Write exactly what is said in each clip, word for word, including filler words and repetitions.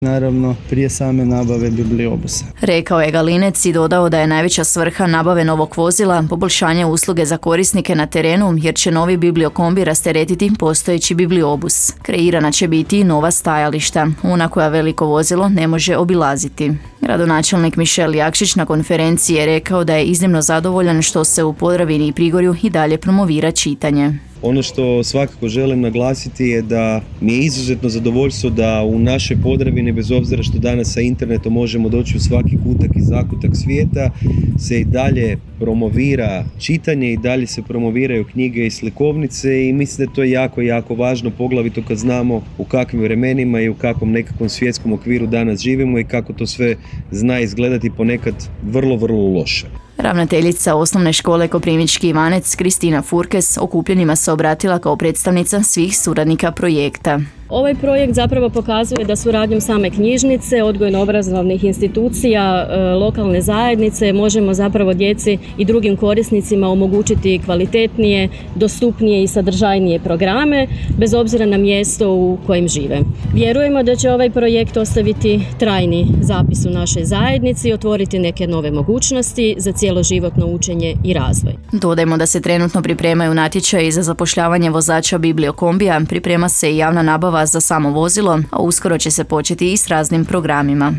naravno prije same nabave bibliobusa. Rekao je Galinec i dodao da je najveća svrha nabave novog vozila poboljšanje usluge za korisnike na terenu jer će novi bibliokombi rasteretiti postojeći bibliobus. Kreirana će biti nova stajališta, ona koja veliko vozilo ne može obilaziti. Gradonačelnik Mišel Jakšić na konferenciji je rekao da je iznimno zadovoljan što se u Podravini i Prigorju i dalje promovira čitanje. Ono što svakako želim naglasiti je da mi je izuzetno zadovoljstvo da u našoj Podravini, bez obzira što danas sa internetom možemo doći u svaki kutak i zakutak svijeta, se i dalje promovira čitanje i dalje se promoviraju knjige i slikovnice i mislim da to je jako, jako važno, poglavito kad znamo u kakvim vremenima i u kakvom nekakvom svjetskom okviru danas živimo i kako to sve zna izgledati ponekad vrlo, vrlo loše. Ravnateljica osnovne škole Koprivnički Ivanec Kristina Furkes okupljenima se obratila kao predstavnica svih suradnika projekta. Ovaj projekt zapravo pokazuje da suradnjom same knjižnice, odgojno-obrazovnih institucija, lokalne zajednice možemo zapravo djeci i drugim korisnicima omogućiti kvalitetnije, dostupnije i sadržajnije programe bez obzira na mjesto u kojem žive. Vjerujemo da će ovaj projekt ostaviti trajni zapis u našoj zajednici i otvoriti neke nove mogućnosti za cjeloživotno učenje i razvoj. Dodajmo da se trenutno pripremaju natječaji za zapošljavanje vozača bibliokombija, priprema se i javna nabava za samo vozilo, a uskoro će se početi i s raznim programima.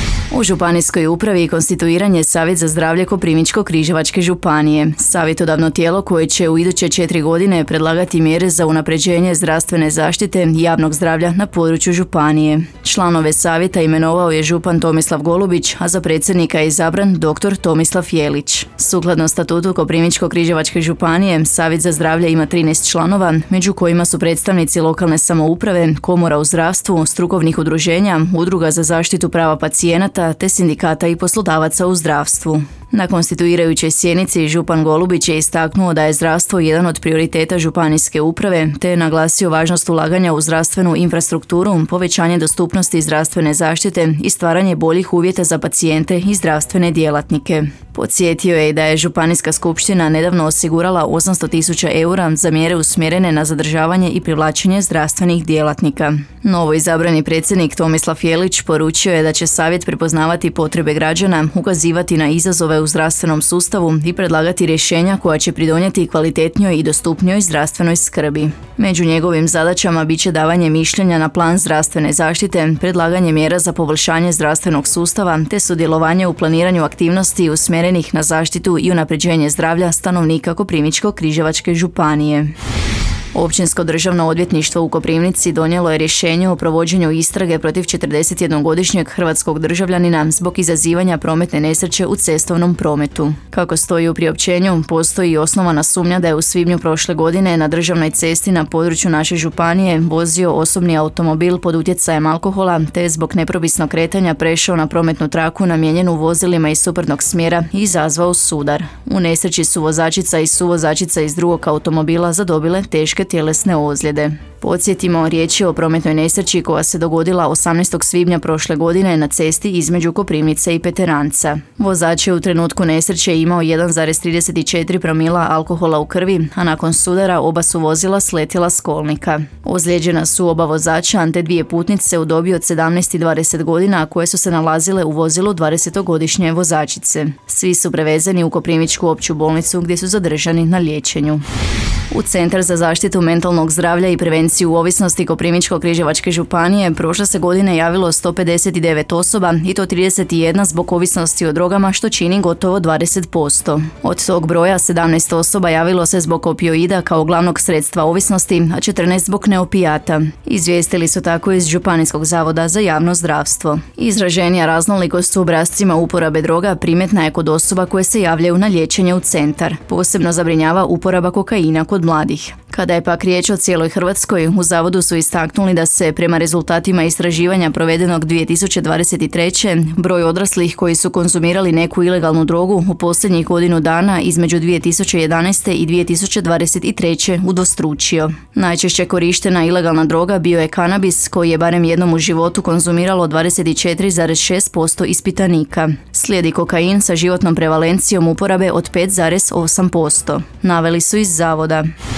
U županijskoj upravi konstituiranje Savjet za zdravlje Koprivničko-križevačke županije, savjetodavno tijelo koje će u iduće četiri godine predlagati mjere za unapređenje zdravstvene zaštite i javnog zdravlja na području županije. Članove savjeta imenovao je župan Tomislav Golubić, a za predsjednika je izabran doktor Tomislav Jelić. Sukladno statutu Koprivničko-križevačke županije, Savjet za zdravlje ima trinaest članova, među kojima su predstavnici lokalne samouprave, komora u zdravstvu, strukovnih udruženja, udruga za zaštitu prava pacijenata te sindikata i poslodavaca u zdravstvu. Na konstituirajućoj sjednici župan Golubić je istaknuo da je zdravstvo jedan od prioriteta županijske uprave, te je naglasio važnost ulaganja u zdravstvenu infrastrukturu, povećanje dostupnosti zdravstvene zaštite i stvaranje boljih uvjeta za pacijente i zdravstvene djelatnike. Podsjetio je da je Županijska skupština nedavno osigurala osamsto tisuća eura za mjere usmjerene na zadržavanje i privlačenje zdravstvenih djelatnika. Novo izabrani predsjednik Tomislav Jelić poručio je da će savjet prepoznavati potrebe građana, ukazivati na izazove u zdravstvenom sustavu i predlagati rješenja koja će pridonijeti kvalitetnijoj i dostupnijoj zdravstvenoj skrbi. Među njegovim zadaćama bit će davanje mišljenja na plan zdravstvene zaštite, predlaganje mjera za poboljšanje zdravstvenog sustava te sudjelovanje u planiranju aktivnosti usmjerenih na zaštitu i unapređenje zdravlja stanovnika Koprivničko-križevačke županije. Općinsko državno odvjetništvo u Koprivnici donijelo je rješenje o provođenju istrage protiv četrdesetjednogodišnjeg hrvatskog državljanina zbog izazivanja prometne nesreće u cestovnom prometu. Kako stoji u priopćenju, postoji osnovana sumnja da je u svibnju prošle godine na državnoj cesti na području naše županije vozio osobni automobil pod utjecajem alkohola te je zbog nepropisnog kretanja prešao na prometnu traku namijenjenu vozilima iz suprotnog smjera i izazvao sudar. U nesreći su vozačica i suvozačica iz drugog automobila zadobile teške tjelesne ozljede. Podsjetimo, riječ je o prometnoj nesreći koja se dogodila osamnaestog svibnja prošle godine na cesti između Koprivnice i Peteranca. Vozač je u trenutku nesreće imao jedan zarez trideset četiri promila alkohola u krvi, a nakon sudara oba su vozila sletjela s kolnika. Ozlijeđena su oba vozača te dvije putnice u dobi od sedamnaest i dvadeset godina koje su se nalazile u vozilu dvadesetogodišnje vozačice. Svi su prevezeni u Koprivničku opću bolnicu gdje su zadržani na liječenju. U Centar za zaštitu mentalnog zdravlja i prevenciju ovisnosti Koprivničko-križevačke županije prošle se godine javilo sto pedeset devet osoba i to trideset jedna zbog ovisnosti o drogama, što čini gotovo dvadeset posto. Od tog broja sedamnaest osoba javilo se zbog opioida kao glavnog sredstva ovisnosti, a četrnaest zbog neopijata. Izvijestili su tako iz Županijskog zavoda za javno zdravstvo. Izraženija raznolikost u obrascima uporabe droga primjetna je kod osoba koje se javljaju na liječenje u centar. Posebno zabrinjava uporaba kokaina kod mladih. Kada je pak riječ o cijeloj Hrvatskoj, u zavodu su istaknuli da se prema rezultatima istraživanja provedenog dvije tisuće dvadeset treće broj odraslih koji su konzumirali neku ilegalnu drogu u posljednjih godinu dana između dvije tisuće jedanaeste i dvije tisuće dvadeset treće udvostručio. Najčešće korištena ilegalna droga bio je kanabis koji je barem jednom u životu konzumiralo dvadeset četiri zarez šest posto ispitanika. Slijedi kokain sa životnom prevalencijom uporabe od pet zarez osam posto. Naveli su iz zavoda.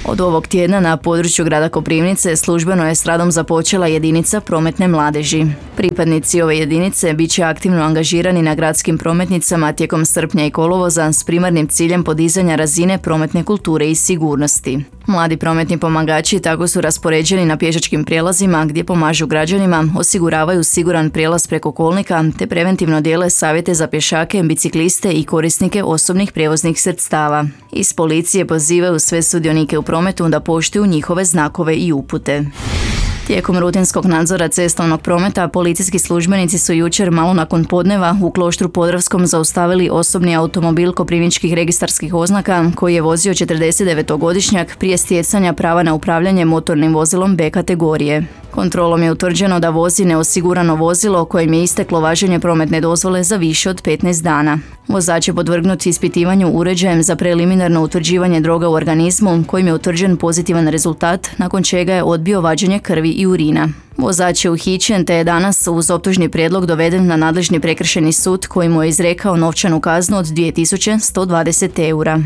Od ovog tjedna na području grada Koprivnice službeno je s radom započela jedinica prometne mladeži. Pripadnici ove jedinice bit će aktivno angažirani na gradskim prometnicama tijekom srpnja i kolovoza s primarnim ciljem podizanja razine prometne kulture i sigurnosti. Mladi prometni pomagači tako su raspoređeni na pješačkim prijelazima gdje pomažu građanima, osiguravaju siguran prijelaz preko kolnika te preventivno dijele savjete za pješake, bicikliste i korisnike osobnih prijevoznih sredstava. Iz policije pozivaju sve sudionike u prometu da poštuju njihove znakove i upute. Tijekom rutinskog nadzora cestovnog prometa, policijski službenici su jučer malo nakon podneva u Kloštru Podravskom zaustavili osobni automobil koprivničkih registarskih oznaka koji je vozio četrdesetdevetogodišnjak prije stjecanja prava na upravljanje motornim vozilom B kategorije. Kontrolom je utvrđeno da vozi neosigurano vozilo kojem je isteklo važenje prometne dozvole za više od petnaest dana. Vozač je podvrgnut ispitivanju uređajem za preliminarno utvrđivanje droga u organizmu kojim je utvrđen pozitivan rezultat, nakon čega je odbio vađenje krvi i urina. Vozač je uhićen te je danas uz optužni prijedlog doveden na nadležni prekršajni sud koji mu je izrekao novčanu kaznu od dvije tisuće sto dvadeset eura.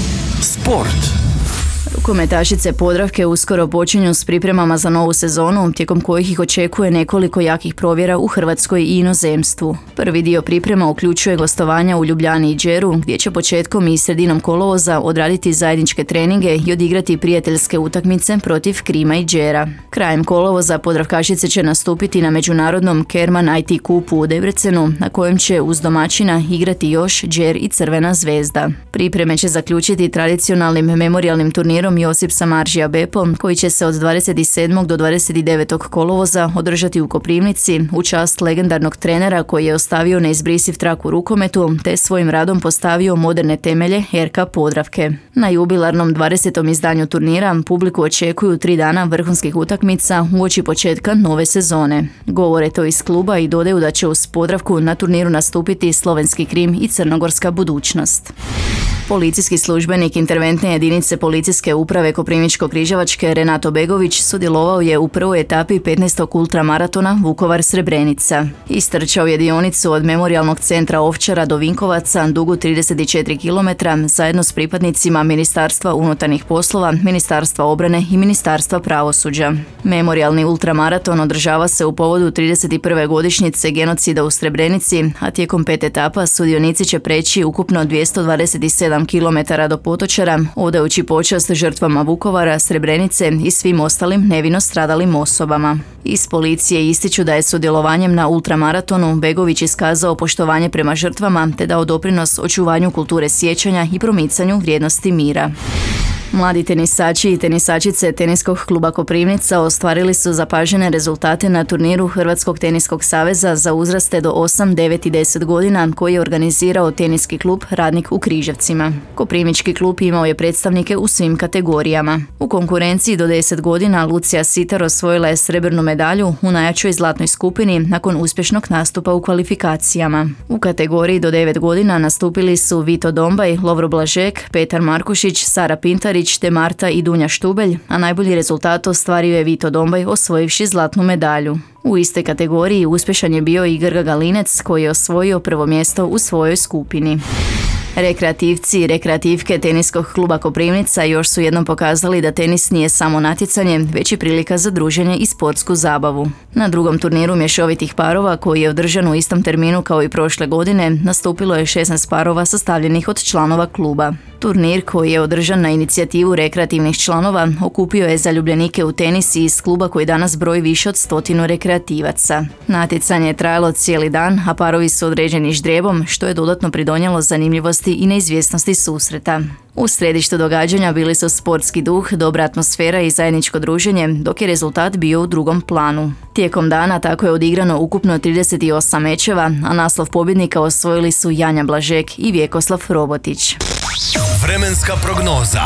Sport. Rukometašice Podravke uskoro počinju s pripremama za novu sezonu, tijekom kojih ih očekuje nekoliko jakih provjera u Hrvatskoj i inozemstvu. Prvi dio priprema uključuje gostovanja u Ljubljani i Đeru, gdje će početkom i sredinom kolovoza odraditi zajedničke treninge i odigrati prijateljske utakmice protiv Krima i Đera. Krajem kolovoza Podravkašice će nastupiti na međunarodnom Kerman I T kupu u Debrecenu, na kojem će uz domaćina igrati još Đer i Crvena zvezda. Pripreme će zaključiti tradicionalnim memorijalnim turnirom Josip Samardžija Bepo, koji će se od dvadeset sedmog do dvadeset devetog kolovoza održati u Koprivnici u čast legendarnog trenera koji je ostavio neizbrisiv trak u rukometu te svojim radom postavio moderne temelje R K Podravke. Na jubilarnom dvadesetom izdanju turnira publiku očekuju tri dana vrhunskih utakmica uoči početka nove sezone. Govore to iz kluba i dodaju da će uz Podravku na turniru nastupiti Slovenski Krim i Crnogorska budućnost. Policijski službenik interventne jedinice policijske uprave Koprivničko-križevačke Renato Begović sudjelovao je u prvoj etapi petnaestog ultramaratona Vukovar-Srebrenica. Istrčao je dionicu od Memorijalnog centra Ovčara do Vinkovaca, dugu trideset četiri kilometra, zajedno s pripadnicima Ministarstva unutarnjih poslova, Ministarstva obrane i Ministarstva pravosuđa. Memorijalni ultramaraton održava se u povodu trideset prve godišnjice genocida u Srebrenici, a tijekom pet etapa sudionici će preći ukupno dvjesto dvadeset sedam kilometara do Potočara, odajući počast žrtvama Vukovara, Srebrenice i svim ostalim nevino stradalim osobama. Iz policije ističu da je sudjelovanjem na ultramaratonu Begović iskazao poštovanje prema žrtvama te dao doprinos očuvanju kulture sjećanja i promicanju vrijednosti mira. Mladi tenisači i tenisačice Teniskog kluba Koprivnica ostvarili su zapažene rezultate na turniru Hrvatskog teniskog saveza za uzraste do osam, devet i deset godina koji je organizirao teniski klub Radnik u Križevcima. Koprivnički klub imao je predstavnike u svim kategorijama. U konkurenciji do deset godina Lucija Sitar osvojila je srebrnu medalju u najjačoj zlatnoj skupini nakon uspješnog nastupa u kvalifikacijama. U kategoriji do devet godina nastupili su Vito Dombaj, Lovro Blažek, Petar Markušić, Sara Pintarić te Marta i Dunja Štubelj, a najbolji rezultat ostvario je Vito Dombaj osvojivši zlatnu medalju. U istoj kategoriji uspješan je bio i Grga Galinec koji je osvojio prvo mjesto u svojoj skupini. Rekreativci i rekreativke Teniskog kluba Koprivnica još su jednom pokazali da tenis nije samo natjecanje, već i prilika za druženje i sportsku zabavu. Na drugom turniru mješovitih parova, koji je održan u istom terminu kao i prošle godine, nastupilo je šesnaest parova sastavljenih od članova kluba. Turnir, koji je održan na inicijativu rekreativnih članova, okupio je zaljubljenike u tenis iz kluba koji danas broji više od stotinu rekreativaca. Natjecanje je trajalo cijeli dan, a parovi su određeni ždrijebom, što je dodatno pridonijelo zanimljivosti i neizvjesnosti susreta. U središtu događanja bili su sportski duh, dobra atmosfera i zajedničko druženje, dok je rezultat bio u drugom planu. Tijekom dana tako je odigrano ukupno trideset osam mečeva, a naslov pobjednika osvojili su Janja Blažek i Vjekoslav Robotić. Vremenska prognoza.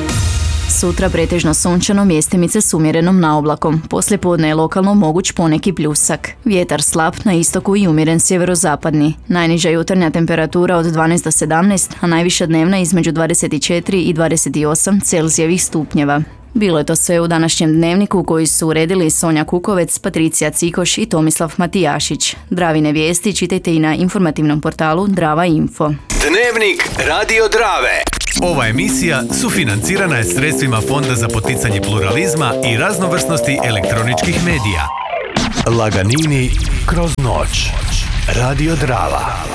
Sutra pretežno sunčano, mjestimice s umjerenom naoblakom. Poslijepodne je lokalno moguć poneki pljusak. Vjetar slab na istoku i umjeren sjeverozapadni. Najniža jutarnja temperatura od dvanaest do sedamnaest, a najviša dnevna između dvadeset četiri i dvadeset osam Celzijevih stupnjeva. Bilo je to sve u današnjem dnevniku koji su uredili Sonja Kukovec, Patricija Cikoš i Tomislav Matijašić. Dravine vijesti čitajte i na informativnom portalu Drava Info. Dnevnik Radio Drave. Ova emisija sufinancirana je sredstvima Fonda za poticanje pluralizma i raznovrsnosti elektroničkih medija. Laganini kroz noć. Radio Drava.